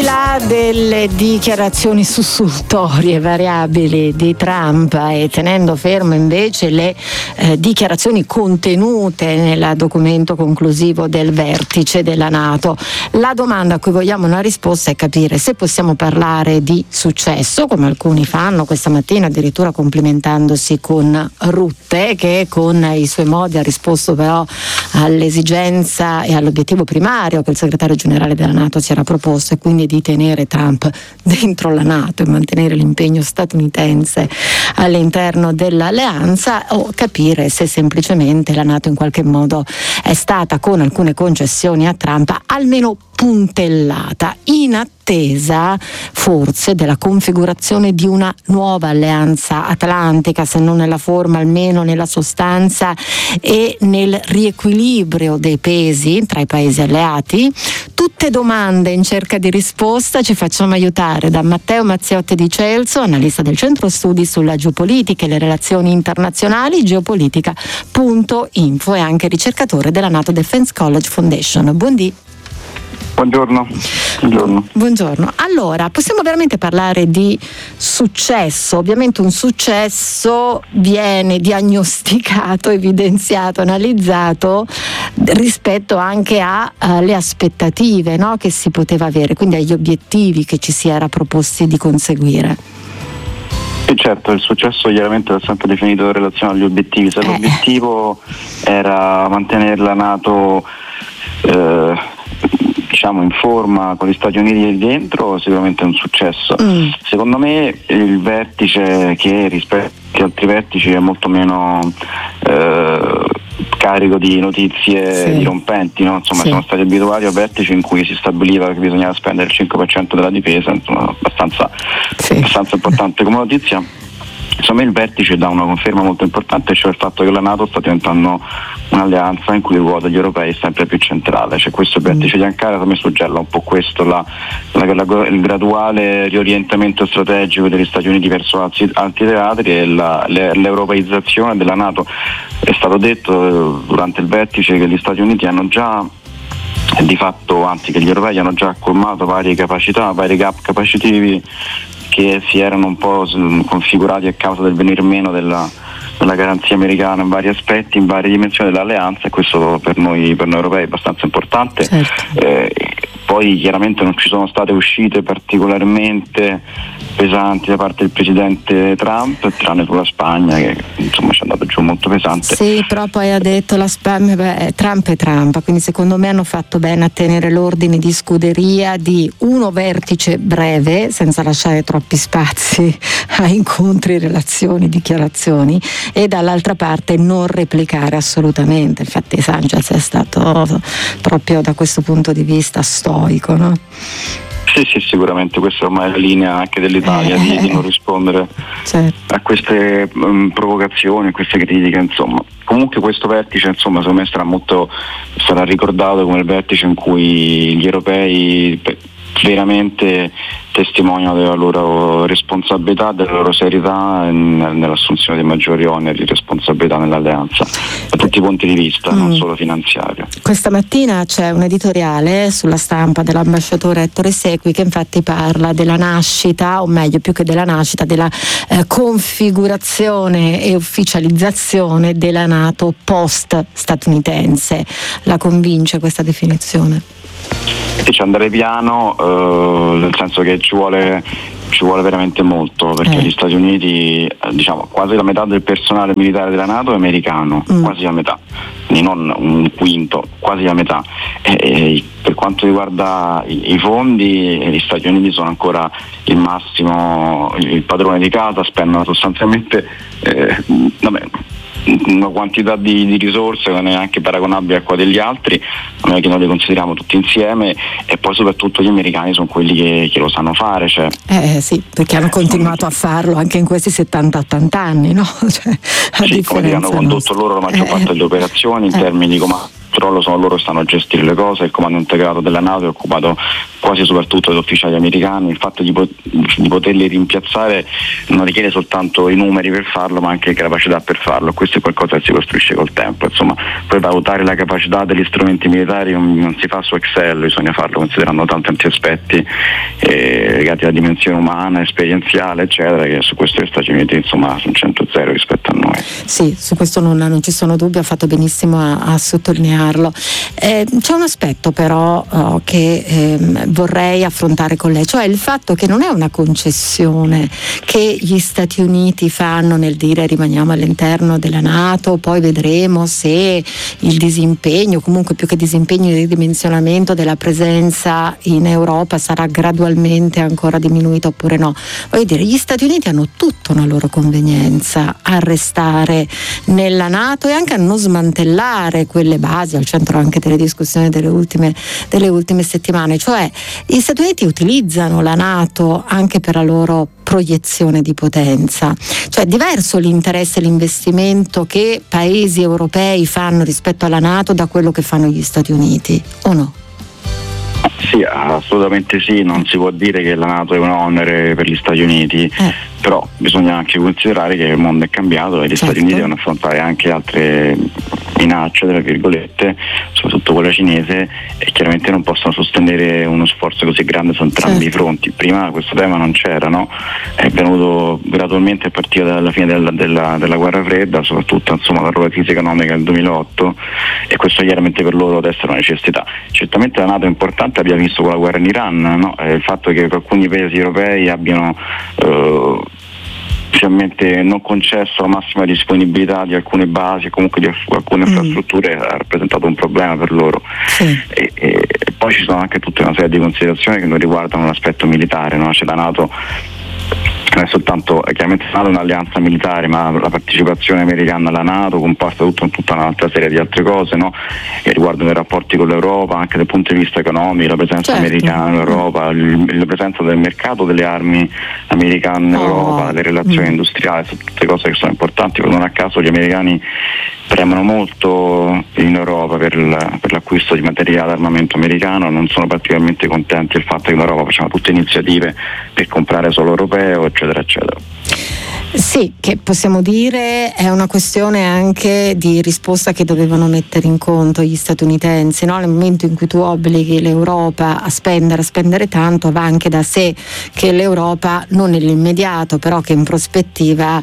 là delle dichiarazioni sussultorie variabili di Trump e tenendo fermo invece le dichiarazioni contenute nel documento conclusivo del vertice della NATO, la domanda a cui vogliamo una risposta è capire se possiamo parlare di successo, come alcuni fanno questa mattina, addirittura complimentandosi con Rutte, che con i suoi modi ha risposto però all'esigenza e all'obiettivo primario che il segretario generale della NATO si era proposto, e quindi di tenere Trump dentro la NATO e mantenere l'impegno statunitense all'interno dell'alleanza, o capire se semplicemente la NATO in qualche modo è stata, con alcune concessioni a Trump, almeno puntellata in attesa forse della configurazione di una nuova alleanza atlantica, se non nella forma almeno nella sostanza e nel riequilibrio dei pesi tra i paesi alleati. Tutte domande in cerca di risposta. Ci facciamo aiutare da Matteo Mazziotti di Celso, analista del Centro Studi sulla Geopolitica e le relazioni internazionali, geopolitica.info, e anche ricercatore della NATO Defense College Foundation. Buongiorno. Buongiorno. Allora, possiamo veramente parlare di successo? Ovviamente un successo viene diagnosticato, evidenziato, analizzato rispetto anche alle aspettative, no, che si poteva avere, quindi agli obiettivi che ci si era proposti di conseguire. E certo, il successo chiaramente è sempre definito in relazione agli obiettivi. Se l'obiettivo era mantenere la NATO in forma con gli Stati Uniti dentro, sicuramente è un successo. Secondo me il vertice, che rispetto a altri vertici è molto meno carico di notizie dirompenti, no? Siamo stati abituati a vertici in cui si stabiliva che bisognava spendere il 5% della difesa, abbastanza importante come notizia. Insomma, il vertice dà una conferma molto importante, cioè il fatto che la NATO sta diventando un'alleanza in cui il ruolo degli europei è sempre più centrale. Cioè, questo vertice di Ankara, a me suggella un po' questo, il graduale riorientamento strategico degli Stati Uniti verso altri teatri e l'europeizzazione della NATO. È stato detto durante il vertice che gli Stati Uniti hanno già di fatto, anzi che gli europei hanno già colmato varie capacità, vari gap capacitivi che si erano un po' configurati a causa del venir meno della garanzia americana in vari aspetti, in varie dimensioni dell'alleanza, e questo per noi europei è abbastanza importante. Poi chiaramente non ci sono state uscite particolarmente pesanti da parte del presidente Trump, tranne sulla Spagna, che insomma ci è andato giù molto pesante. Sì, però poi ha detto la Spagna, Trump e Trump, quindi secondo me hanno fatto bene a tenere l'ordine di scuderia di uno vertice breve, senza lasciare troppi spazi a incontri, relazioni, dichiarazioni, e dall'altra parte non replicare assolutamente. Infatti Sanchez è stato proprio da questo punto di vista stoico, no? Sì, sicuramente questa è ormai la linea anche dell'Italia di non rispondere a queste provocazioni, a queste critiche, insomma. Comunque questo vertice, insomma, secondo me sarà ricordato come il vertice in cui gli europei veramente testimoniano della loro responsabilità, della loro serietà nell'assunzione di maggiori oneri di responsabilità nell'alleanza, da tutti i punti di vista, non solo finanziario. Questa mattina c'è un editoriale sulla Stampa dell'ambasciatore Ettore Sequi che infatti parla della nascita, o meglio più che della nascita, della configurazione e ufficializzazione della NATO post-statunitense. La convince questa definizione? Ci andare piano, nel senso che ci vuole veramente molto, perché gli Stati Uniti, quasi la metà del personale militare della NATO è americano, quasi la metà, quindi non un quinto, quasi la metà. Per quanto riguarda i fondi, gli Stati Uniti sono ancora il massimo, il padrone di casa, spendono sostanzialmente una quantità di risorse che non è neanche paragonabile a quella degli altri, a meno che non li consideriamo tutti insieme, e poi soprattutto gli americani sono quelli che lo sanno fare. Sì, perché hanno continuato a farlo anche in questi 70-80 anni, no? Come hanno condotto loro la maggior parte delle operazioni in termini di comando. Sono loro che stanno a gestire le cose. Il comando integrato della NATO è occupato quasi soprattutto dagli ufficiali americani. Il fatto di poterli rimpiazzare non richiede soltanto i numeri per farlo, ma anche capacità per farlo. Questo è qualcosa che si costruisce col tempo. Insomma, poi valutare la capacità degli strumenti militari non si fa su Excel, bisogna farlo considerando tanti aspetti, legati alla dimensione umana, esperienziale, eccetera, che su questo gli Stati Uniti insomma sono 100-0 rispetto a noi. Sì, su questo non ci sono dubbi, ha fatto benissimo a sottolinearlo. C'è un aspetto però che vorrei affrontare con lei, cioè il fatto che non è una concessione che gli Stati Uniti fanno nel dire rimaniamo all'interno della NATO, poi vedremo se il disimpegno, comunque più che disimpegno, il ridimensionamento della presenza in Europa sarà gradualmente ancora diminuito oppure no. Voglio dire, gli Stati Uniti hanno tutta una loro convenienza a restare nella NATO e anche a non smantellare quelle basi, al centro anche delle discussioni delle ultime settimane, cioè gli Stati Uniti utilizzano la NATO anche per la loro proiezione di potenza, cioè diverso l'interesse e l'investimento che paesi europei fanno rispetto alla NATO da quello che fanno gli Stati Uniti, o no? Sì, assolutamente sì, non si può dire che la NATO è un onere per gli Stati Uniti, però bisogna anche considerare che il mondo è cambiato e gli Stati Uniti devono affrontare anche altre minacce, tra virgolette, soprattutto quella cinese, e chiaramente non possono sostenere uno sforzo così grande su entrambi i fronti. Prima questo tema non c'era, no? È venuto gradualmente a partire dalla fine della guerra fredda, soprattutto insomma dalla crisi economica del 2008, e questo chiaramente per loro adesso è una necessità. Certamente la NATO è importante, abbiamo visto con la guerra in Iran, no? Il fatto che alcuni paesi europei abbiano ufficialmente non concesso la massima disponibilità di alcune basi, comunque di alcune infrastrutture, ha rappresentato un problema per loro. E poi ci sono anche tutta una serie di considerazioni che non riguardano l'aspetto militare, no? C'è la NATO, non è soltanto, chiaramente la NATO è un'alleanza militare, ma la partecipazione americana alla NATO comporta tutta un'altra serie di altre cose, no? Che riguardano i rapporti con l'Europa, anche dal punto di vista economico, la presenza americana in Europa, la presenza del mercato delle armi americane in Europa, le relazioni industriali, sono tutte cose che sono importanti. Non a caso gli americani premono molto in Europa per l'acquisto di materiale d'armamento americano, non sono particolarmente contenti del fatto che in Europa facciamo tutte iniziative per comprare solo europeo, eccetera eccetera. Sì, che possiamo dire è una questione anche di risposta che dovevano mettere in conto gli statunitensi, no? Nel momento in cui tu obblighi l'Europa a spendere tanto, va anche da sé che l'Europa, non nell'immediato, però che in prospettiva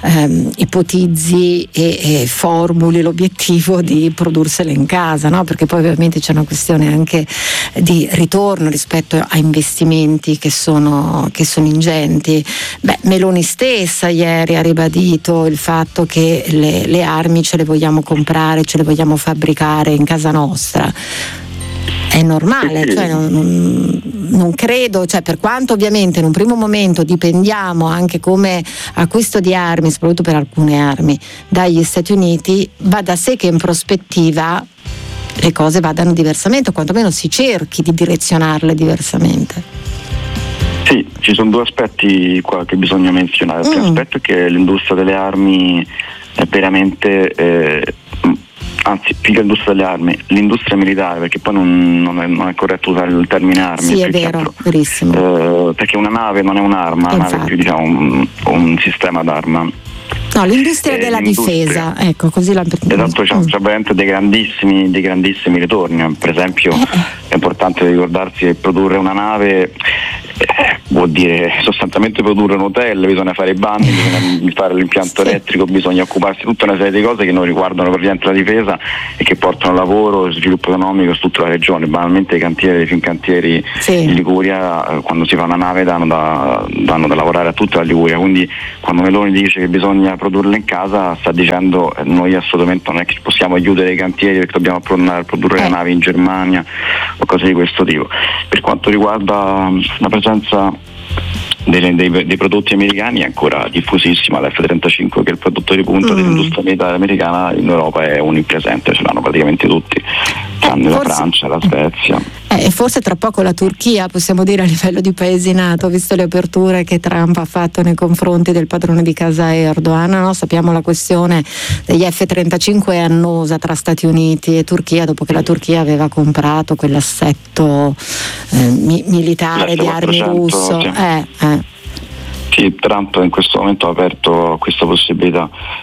ipotizzi e formuli l'obiettivo di prodursele in casa, no? Perché poi ovviamente c'è una questione anche di ritorno rispetto a investimenti che sono ingenti. Meloni stessa ieri ha ribadito il fatto che le armi ce le vogliamo comprare, ce le vogliamo fabbricare in casa nostra. È normale, cioè non credo, cioè per quanto ovviamente in un primo momento dipendiamo anche come acquisto di armi, soprattutto per alcune armi, dagli Stati Uniti, va da sé che in prospettiva le cose vadano diversamente, o quantomeno si cerchi di direzionarle diversamente. Sì, ci sono due aspetti qua che bisogna menzionare. Il primo aspetto è che l'industria delle armi è veramente, anzi più che l'industria delle armi, l'industria militare, perché poi non è corretto usare il termine armi. Sì, è vero, verissimo. Perché una nave non è un'arma, una nave è più un sistema d'arma. No, l'industria della difesa, ecco, così la esatto, c'è veramente dei grandissimi ritorni. Per esempio è importante ricordarsi che produrre una nave vuol dire sostanzialmente produrre un hotel, bisogna fare i bagni, bisogna fare l'impianto elettrico, bisogna occuparsi di tutta una serie di cose che non riguardano praticamente la difesa e che portano lavoro e sviluppo economico su tutta la regione. Banalmente i cantieri dei Fincantieri in Liguria, quando si fa una nave danno da lavorare a tutta la Liguria, quindi quando Meloni dice che bisogna produrle in casa sta dicendo noi assolutamente non è che possiamo chiudere i cantieri perché dobbiamo produrre le navi in Germania o cose di questo tipo. Per quanto riguarda la presenza dei prodotti americani è ancora diffusissima, l'F-35 che è il prodotto di punta dell'industria militare americana in Europa è onnipresente, ce l'hanno praticamente tutti, tranne la Francia, la Svezia. E forse tra poco la Turchia, possiamo dire, a livello di paesi NATO, visto le aperture che Trump ha fatto nei confronti del padrone di casa Erdogan, no? Sappiamo la questione degli F-35 è annosa tra Stati Uniti e Turchia, dopo che la Turchia aveva comprato quell'assetto militare di armi russo. Sì, Trump in questo momento ha aperto questa possibilità.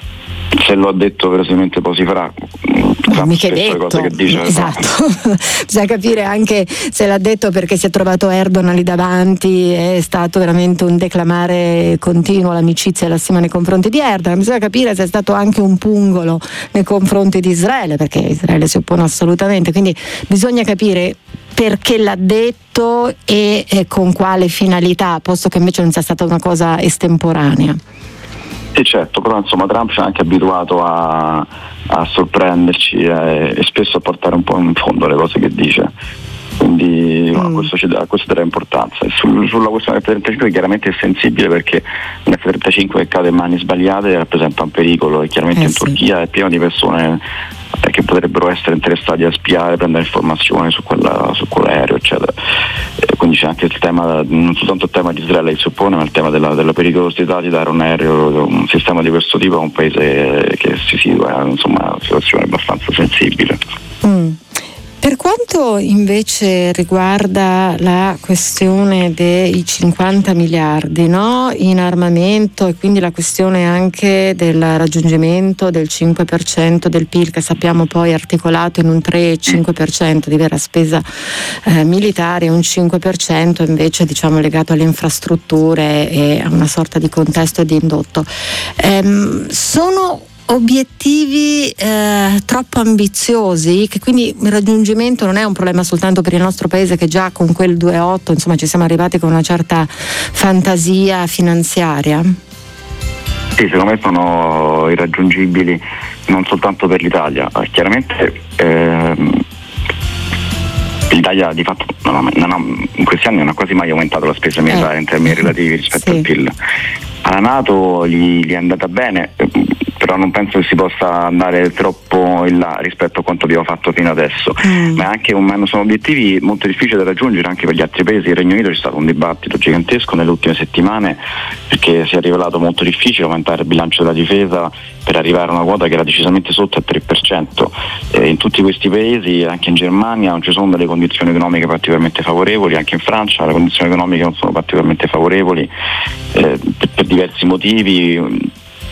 se lo ha detto verosimilmente poi si farà. Mica è detto, cose che dice, esatto. Bisogna capire anche se l'ha detto perché si è trovato Erdogan lì davanti, è stato veramente un declamare continuo l'amicizia e la stima nei confronti di Erdogan. Bisogna capire se è stato anche un pungolo nei confronti di Israele, perché Israele si oppone assolutamente, quindi bisogna capire perché l'ha detto e con quale finalità, posto che invece non sia stata una cosa estemporanea. Sì, certo, però insomma Trump ci ha anche abituato a sorprenderci e spesso a portare un po' in fondo le cose che dice, quindi a questo darà importanza. Sulla questione del F-35 chiaramente è sensibile, perché un F-35 che cade in mani sbagliate rappresenta un pericolo, e chiaramente in Turchia è pieno di persone che potrebbero essere interessati a spiare, prendere informazioni su quell'aereo, eccetera. Quindi c'è anche il tema, non soltanto il tema di Israele si oppone, ma il tema della pericolosità di dare un aereo, un sistema di questo tipo a un paese che si situa in una situazione abbastanza sensibile. Per quanto invece riguarda la questione dei 50 miliardi, no, in armamento, e quindi la questione anche del raggiungimento del 5% del PIL, che sappiamo poi articolato in un 3-5% di vera spesa militare, un 5% invece legato alle infrastrutture e a una sorta di contesto di indotto. Sono obiettivi troppo ambiziosi, che quindi il raggiungimento non è un problema soltanto per il nostro paese, che già con quel 2,8 ci siamo arrivati con una certa fantasia finanziaria? Sì, secondo me sono irraggiungibili non soltanto per l'Italia. Chiaramente l'Italia di fatto in questi anni non ha quasi mai aumentato la spesa militare in termini relativi rispetto al PIL. Alla NATO gli è andata bene, però non penso che si possa andare troppo in là rispetto a quanto abbiamo fatto fino adesso, ma sono obiettivi molto difficili da raggiungere anche per gli altri paesi. Il Regno Unito c'è stato un dibattito gigantesco nelle ultime settimane, perché si è rivelato molto difficile aumentare il bilancio della difesa per arrivare a una quota che era decisamente sotto il 3%. In tutti questi paesi, anche in Germania, non ci sono delle condizioni economiche particolarmente favorevoli, anche in Francia le condizioni economiche non sono particolarmente favorevoli per diversi motivi.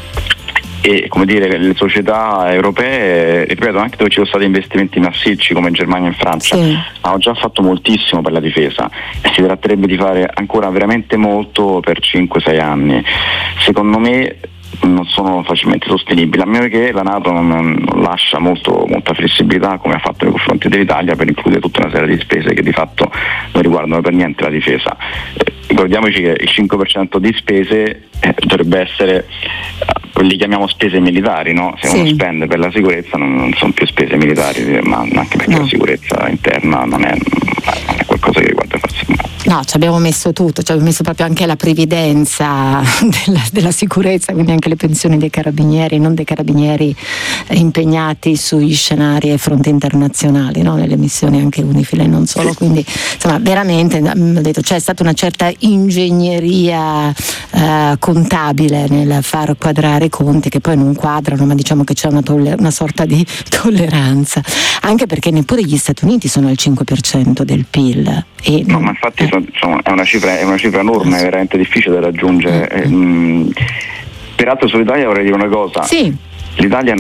E le società europee, ripeto, anche dove ci sono stati investimenti massicci come in Germania e in Francia, hanno già fatto moltissimo per la difesa, e si tratterebbe di fare ancora veramente molto per 5-6 anni. Secondo me non sono facilmente sostenibili, a meno che la NATO non lascia molta flessibilità, come ha fatto nei confronti dell'Italia, per includere tutta una serie di spese che di fatto non riguardano per niente la difesa. Ricordiamoci che il 5% di spese dovrebbe essere, li chiamiamo spese militari, no? Se uno spende per la sicurezza non sono più spese militari, ma anche perché la sicurezza interna non è qualcosa che riguarda forse. No, ci abbiamo messo tutto, ci abbiamo messo proprio anche la previdenza della sicurezza, quindi anche le pensioni dei carabinieri, non dei carabinieri impegnati sugli scenari e fronti internazionali, no? Nelle missioni anche UNIFIL e non solo, quindi veramente ho detto c'è stata una certa ingegneria contabile nel far quadrare i conti, che poi non quadrano, ma diciamo che c'è una sorta di tolleranza, anche perché neppure gli Stati Uniti sono al 5% del PIL. No, ma infatti è una cifra enorme, è veramente difficile da raggiungere. Peraltro sull'Italia vorrei dire una cosa. L'Italia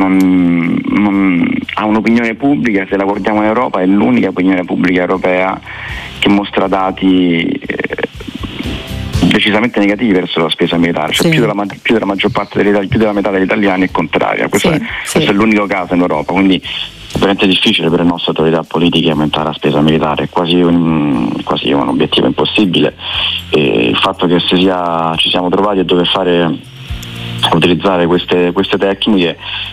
non ha un'opinione pubblica, se la guardiamo in Europa, è l'unica opinione pubblica europea che mostra dati decisamente negativi verso la spesa militare, più della maggior parte più della metà degli italiani è contraria. Questo è l'unico caso in Europa, quindi è veramente difficile per le nostre autorità politiche aumentare la spesa militare, è quasi un obiettivo impossibile, e il fatto che ci siamo trovati a dover utilizzare queste tecniche